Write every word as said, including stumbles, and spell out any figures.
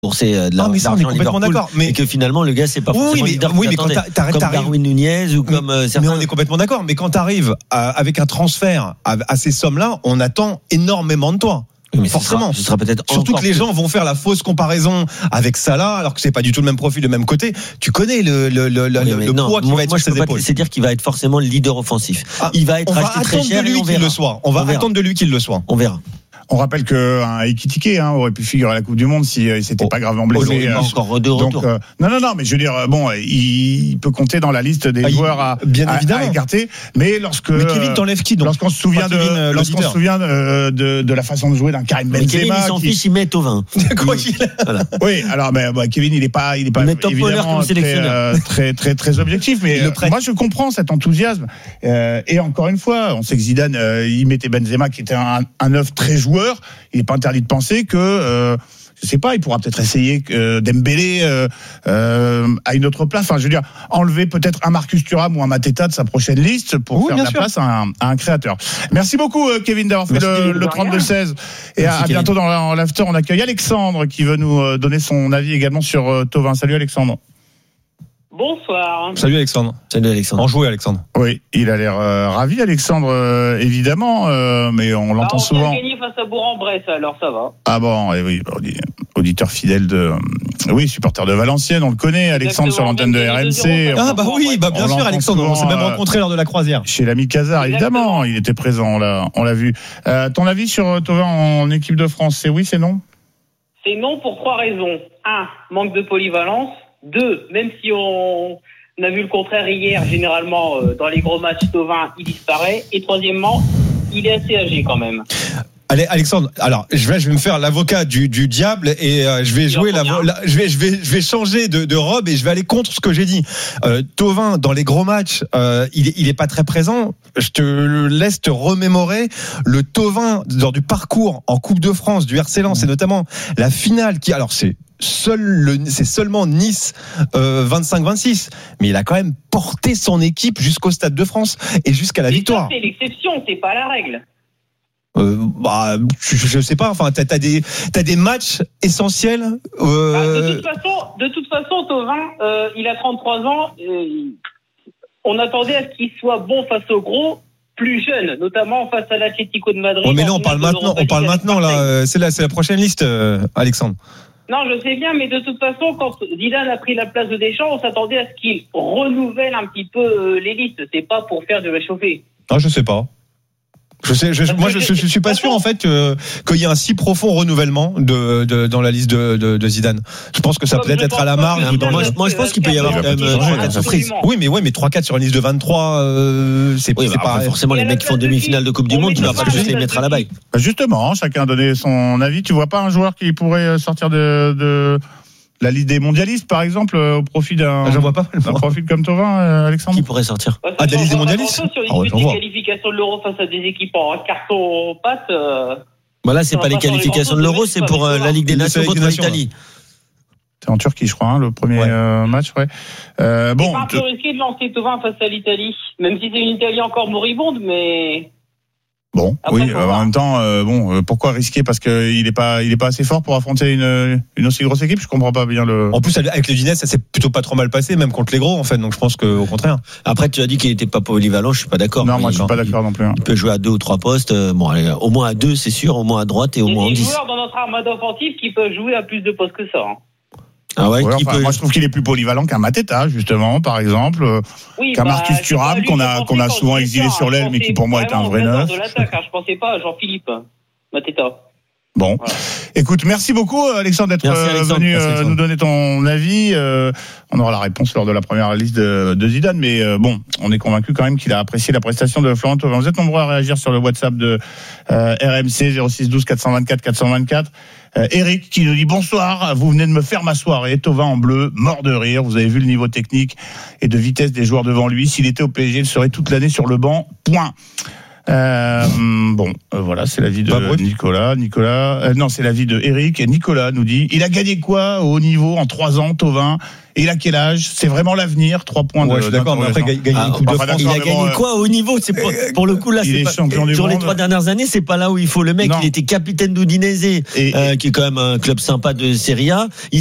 bourser de la, non, mais ça, l'argent on est complètement Liverpool, d'accord. Mais et que finalement le gars c'est pas forcément oui, mais, leader oui, mais quand t'as, t'as, comme t'arrives, Darwin Nunez ou comme euh, certains. Mais on est complètement d'accord. Mais quand t'arrives à, avec un transfert à, à ces sommes-là, on attend énormément de toi. Mais forcément, ce sera, ce sera peut-être surtout que les plus. gens vont faire la fausse comparaison avec Salah, alors que c'est pas du tout le même profil, le même côté. Tu connais le le le, oui, le, le non, poids qui moi, va être moi, sur ses épaules. C'est dire qu'il va être forcément le leader offensif. Ah, il va être acheté très cher de lui et on qu'il verra. le soit. On va on attendre de lui qu'il le soit. On verra. On rappelle qu'un Ekitike hein, aurait pu figurer à la Coupe du Monde si il s'était oh, pas gravement blessé. Il euh, encore de retour. Donc, euh, non, non, non, mais je veux dire, bon, il peut compter dans la liste des ah, joueurs à, bien à, évidemment. à écarter. Mais lorsque mais Kevin t'enlève qui donc lorsqu'on se souvient de, Kevin, lorsqu'on se souvient de, de, de la façon de jouer d'un Karim Benzema, mais Kevin, il s'en qui... fiche, il met Thauvin. voilà. Oui, alors, ben, bah, Kevin, il est pas, il est pas évidemment très, euh, très, très, très objectif. Mais euh, moi, je comprends cet enthousiasme. Euh, et encore une fois, on sait que Zidane, euh, il mettait Benzema, qui était un, un neuf très joueur. Il n'est pas interdit de penser que, euh, je sais pas, il pourra peut-être essayer euh, Dembélé euh, euh, à une autre place. Enfin, je veux dire, enlever peut-être un Marcus Thuram ou un Mateta de sa prochaine liste pour oui, faire de la sûr. place à un, à un créateur. Merci beaucoup, Kevin, d'avoir fait Merci le, le trente-deux seize. Et Merci à, à bientôt dans l'after. On accueille Alexandre qui veut nous donner son avis également sur euh, Thauvin. Salut Alexandre. Bonsoir. Salut Alexandre. Salut Alexandre. Enjoué Alexandre. Oui, il a l'air euh, ravi Alexandre, euh, évidemment, euh, mais on l'entend ah, on souvent. On a gagné face à Bourg-en-Bresse, alors ça va. Ah bon, et oui, auditeur fidèle de, euh, oui, supporter de Valenciennes, on le connaît, Alexandre Exactement, sur l'antenne de R M C. Ah bah oui, bah bien sûr Alexandre, souvent, on s'est même rencontré lors de la croisière. Chez l'ami Cazard, évidemment, il était présent, on l'a, on l'a vu. Euh, ton avis sur Thauvin en équipe de France, c'est oui, c'est non ? C'est non pour trois raisons. Un, manque de polyvalence. Deux, même si on... On a vu le contraire hier, généralement, euh, dans les gros matchs, Thauvin, il disparaît. Et troisièmement, il est assez âgé quand même. Allez, Alexandre, alors je vais, je vais me faire l'avocat du, du diable et euh, je vais jouer la, la, je vais, je vais, je vais changer de, de robe et je vais aller contre ce que j'ai dit. Euh, Thauvin, dans les gros matchs, euh, il, est, il est pas très présent. Je te laisse te remémorer le Thauvin lors du parcours en Coupe de France du R C Lens, et notamment la finale qui, alors c'est Seul le, c'est seulement Nice euh, vingt-cinq vingt-six, mais il a quand même porté son équipe jusqu'au Stade de France et jusqu'à la mais victoire. Ça, c'est l'exception, c'est pas la règle. Euh, bah, je, je sais pas. Enfin, t'as, t'as des, t'as des matchs essentiels. Euh... Bah, de toute façon, de toute façon, Thauvin, euh, il a trente-trois ans. Euh, on attendait à ce qu'il soit bon face au gros. Plus jeune, notamment face à l'Atlético de Madrid. Oh, mais là, on parle maintenant. On parle maintenant là. C'est la, c'est la prochaine liste, euh, Alexandre. Non, je sais bien, mais de toute façon, quand Zidane a pris la place de Deschamps, on s'attendait à ce qu'il renouvelle un petit peu les listes. C'est pas pour faire du réchauffé. Ah, je sais pas. Je sais, je, moi, je, je, je suis pas sûr en fait euh, qu'il y ait un si profond renouvellement de, de dans la liste de, de, de Zidane. Je pense que ça peut être être à la marge. Dans moi, moi, je pense qu'il peut y avoir quand même trois surprises. Oui, mais ouais, mais trois quatre sur une liste de vingt-trois, euh, c'est, oui, c'est bah, pas après, forcément les mecs qui font demi-finale de Coupe du Monde, tu vas pas juste les mettre à la bague. Justement, chacun a donné son avis. Tu vois pas un joueur qui pourrait sortir de, de la liste des mondialistes, par exemple, au profit d'un, ah, j'en vois pas, d'un profil comme Thauvin, Alexandre? Qui pourrait sortir? Bah, ah, de la liste des mondialistes? Sur les ah ouais, qualifications de l'Euro face à des équipes en carton pâte. Euh, voilà, c'est pas les qualifications de l'Euro, c'est pour euh, la Ligue des Nations contre l'Italie. C'est en Turquie, je crois, hein, le premier ouais. euh, match, ouais. Euh, bon. C'est pas un peu risqué de lancer Thauvin face à l'Italie, même si c'est une Italie encore moribonde, mais. Bon, après, oui, euh, en même temps, euh, bon, euh, pourquoi risquer parce que il est pas, il est pas assez fort pour affronter une une aussi grosse équipe. Je comprends pas bien le. En plus, avec le Udinese, ça s'est plutôt pas trop mal passé, même contre les gros, en fait. Donc, je pense qu'au contraire. Après, tu as dit qu'il était pas polyvalent. Je suis pas d'accord. Non, moi, je suis pas d'accord non plus. Hein. Il peut jouer à deux ou trois postes. Bon, allez, au moins à deux, c'est sûr, au moins à droite et au moins en dix. Il y a des joueurs dans notre armada offensive qui peuvent jouer à plus de postes que ça. Hein. Ah ouais, ouais qui enfin, peut... moi je trouve qu'il est plus polyvalent qu'un Mateta justement par exemple, oui, qu'un bah, Marcus Thuram qu'on a qu'on a souvent exilé sur l'aile mais qui pour moi est un vrai neuf. De l'attaque, hein, je pensais pas à Jean-Philippe Mateta. Bon, voilà. Écoute, merci beaucoup Alexandre d'être merci, Alexandre. venu merci, Alexandre. nous donner ton avis. Euh, on aura la réponse lors de la première liste de, de Zidane, mais euh, bon, on est convaincu quand même qu'il a apprécié la prestation de Florent Thauvin. Vous êtes nombreux à réagir sur le WhatsApp de euh, R M C zéro six douze quatre cent vingt-quatre quatre cent vingt-quatre. Euh, Eric qui nous dit bonsoir, vous venez de me faire ma soirée. Thauvin en bleu, mort de rire. Vous avez vu le niveau technique et de vitesse des joueurs devant lui. S'il était au P S G, il serait toute l'année sur le banc. Point. Euh, bon, euh, voilà, c'est l'avis de Nicolas. Nicolas, euh, non, c'est l'avis de Eric. Et Nicolas nous dit, il a gagné quoi au haut niveau en trois ans, Thauvin? Et il a quel âge? C'est vraiment l'avenir. Trois points de. Ouais, je suis d'accord, mais après, gagner ah, une Coupe de France. Il a gagné bon, quoi au niveau? C'est pour, pour le coup, là, c'est pas, sur monde. Les trois dernières années, c'est pas là où il faut le mec. Non. Il était capitaine d'Udinese, euh, qui est quand même un club sympa de Serie A. Il